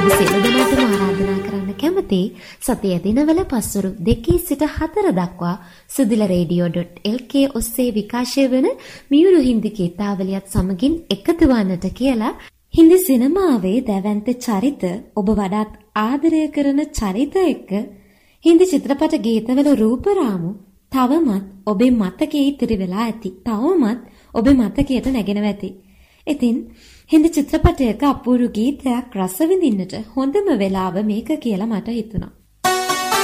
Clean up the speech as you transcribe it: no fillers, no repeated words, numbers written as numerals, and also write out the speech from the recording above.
සියලු දෙනාටම ආරාධනා කරන්න කැමති සතිය දිනවල පස්වරු 2 සිට 4 දක්වා sudila.radio.lk ඔස්සේ විකාශය වන මියුරු හින්දි ගීතාවලියත් සමගින් එකතු වන්නට කියලා හින්දි සිනමාවේ දැවැන්ත චරිත ඔබ වඩාත් ආදරය කරන චරිත එක්ක හින්දි චිත්‍රපට ගීතවල රූපරාමු තවමත් ඔබේ මතකයේ ඉතිරි වෙලා ඇති. තවමත් ඔබේ මතකයට නැගෙනවා ඇති. ඉතින් හින්දි චිත්‍රපටයක අපූර්ව ගීතයක් රස විඳින්නට හොඳම වෙලාව මේක කියලා මට හිතුණා.